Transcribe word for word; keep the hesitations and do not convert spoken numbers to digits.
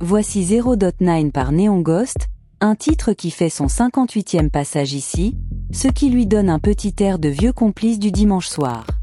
Voici zéro neuf par Neon Ghost, un titre qui fait son cinquante-huitième passage ici, ce qui lui donne un petit air de vieux complice du dimanche soir.